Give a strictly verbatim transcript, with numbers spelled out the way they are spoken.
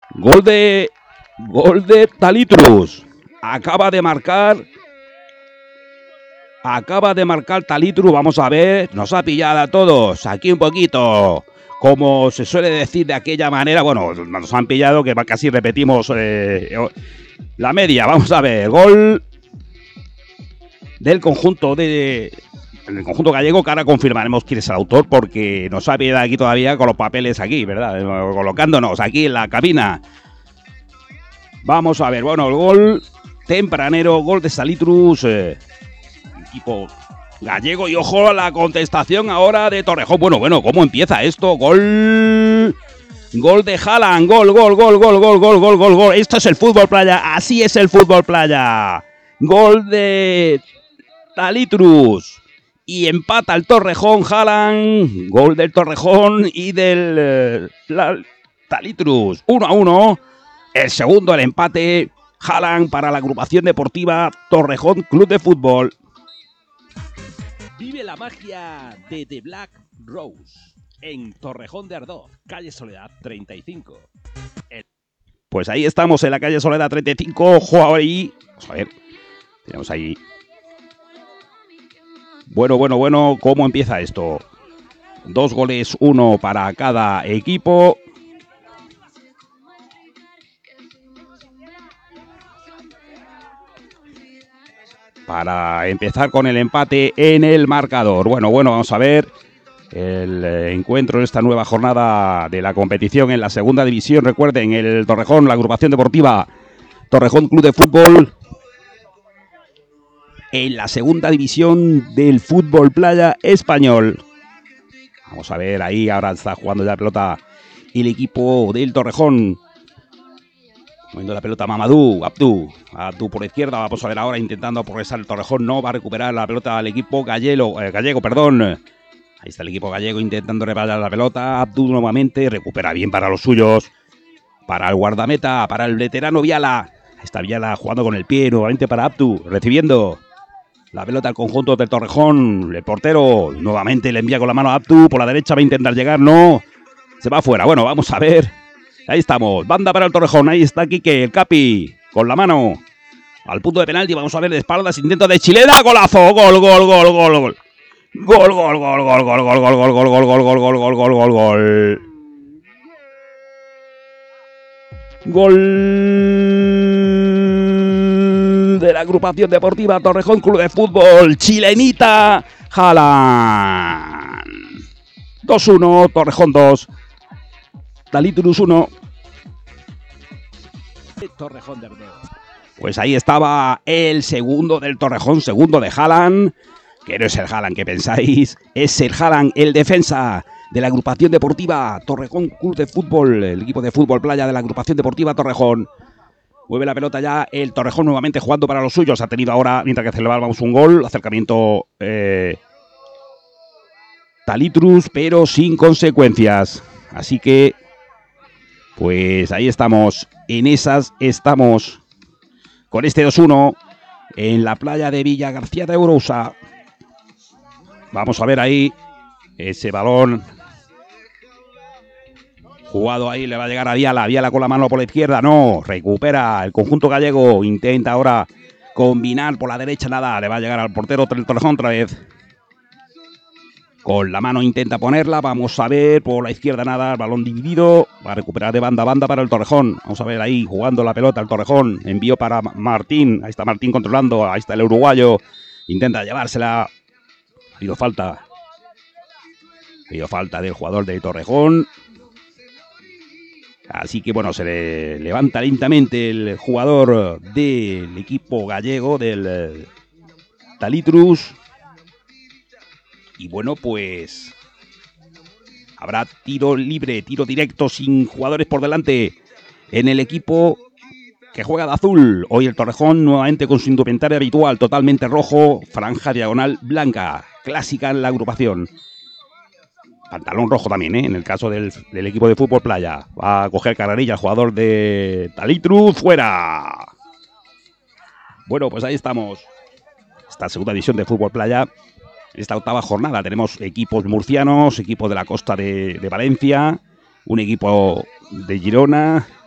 Gol de, gol de Talitrus. Acaba de marcar. Acaba de marcar Talitrus. Vamos a ver. Nos ha pillado a todos. Aquí un poquito. Como se suele decir de aquella manera. Bueno, nos han pillado que casi repetimos eh, la media. Vamos a ver. Gol del conjunto de... En el conjunto gallego, que ahora confirmaremos quién es el autor, porque nos ha pillado aquí todavía con los papeles aquí, ¿verdad? Colocándonos aquí en la cabina. Vamos a ver, bueno, el gol tempranero, gol de Talitrus, eh, equipo gallego, y ojo a la contestación ahora de Torrejón. Bueno, bueno, ¿cómo empieza esto? Gol... Gol de Haaland, gol, gol, gol, gol, gol, gol, gol, gol, gol. Esto es el fútbol playa, así es el fútbol playa. Gol de Talitrus. Y empata el Torrejón, Haaland, gol del Torrejón y del eh, la, Talitrus, uno a uno. El segundo, el empate, Haaland para la agrupación deportiva Torrejón Club de Fútbol. Vive la magia de The Black Rose en Torrejón de Ardoz, calle Soledad treinta y cinco. El... Pues ahí estamos en la calle Soledad treinta y cinco, ojo ahí. Vamos a ver, tenemos ahí. Bueno, bueno, bueno, ¿cómo empieza esto? Dos goles, uno para cada equipo. Para empezar con el empate en el marcador. Bueno, bueno, vamos a ver el encuentro en esta nueva jornada de la competición en la segunda división. Recuerden, el Torrejón, la agrupación deportiva Torrejón Club de Fútbol, en la segunda división del fútbol playa español. Vamos a ver, ahí ahora está jugando ya la pelota el equipo del Torrejón. Moviendo la pelota Mamadou, Abdú. Abdú por izquierda, vamos a ver ahora intentando progresar el Torrejón. No va a recuperar la pelota al equipo gallego, eh, gallego, perdón. Ahí está el equipo gallego intentando reparar la pelota. Abdú nuevamente, recupera bien para los suyos. Para el guardameta, para el veterano Viala. Ahí está Viala jugando con el pie, nuevamente para Abdú, recibiendo la pelota al conjunto del Torrejón. El portero nuevamente le envía con la mano a Abdú. Por la derecha va a intentar llegar. No. Se va afuera. Bueno, vamos a ver. Ahí estamos. Banda para el Torrejón. Ahí está Quique, el Capi. Con la mano. Al punto de penalti. Vamos a ver de espaldas. Intento de Chilena. Golazo. Gol, gol, gol, gol, gol. Gol, gol, gol, gol, gol, gol, gol, gol, gol, gol, gol, gol, gol, gol, gol, gol, gol. Gol de la agrupación deportiva Torrejón Club de Fútbol. Chilenita Haaland. dos uno, Torrejón dos. Talitrus uno. Torrejón de Ardoz. Pues ahí estaba el segundo del Torrejón, segundo de Haaland. Que no es el Haaland que pensáis, es el Haaland, el defensa de la agrupación deportiva Torrejón Club de Fútbol, el equipo de fútbol playa de la agrupación deportiva Torrejón. Mueve la pelota ya el Torrejón nuevamente jugando para los suyos. Ha tenido ahora, mientras que celebrábamos un gol, acercamiento eh, Talitrus, pero sin consecuencias. Así que, pues ahí estamos, en esas estamos con este dos uno en la playa de Villa García de Ourousa. Vamos a ver ahí ese balón jugado ahí, le va a llegar a Viala. Viala con la mano por la izquierda, no, recupera el conjunto gallego. Intenta ahora combinar por la derecha, nada, le va a llegar al portero del Torrejón otra vez. Con la mano intenta ponerla, vamos a ver, por la izquierda nada, el balón dividido. Va a recuperar de banda a banda para el Torrejón. Vamos a ver ahí jugando la pelota el Torrejón. Envío para Martín, ahí está Martín controlando, ahí está el uruguayo. Intenta llevársela. Ha habido falta. Ha habido falta del jugador de Torrejón. Así que bueno, se le levanta lentamente el jugador del equipo gallego, del Talitrus. Y bueno, pues habrá tiro libre, tiro directo sin jugadores por delante en el equipo que juega de azul. Hoy el Torrejón nuevamente con su indumentaria habitual, totalmente rojo, franja diagonal blanca, clásica en la agrupación. Pantalón rojo también, ¿eh? En el caso del, del equipo de fútbol playa. Va a coger carrerilla el jugador de Talitrus, fuera. Bueno, pues ahí estamos. Esta segunda división de fútbol playa. Esta octava jornada tenemos equipos murcianos, equipos de la costa de, de Valencia, un equipo de Girona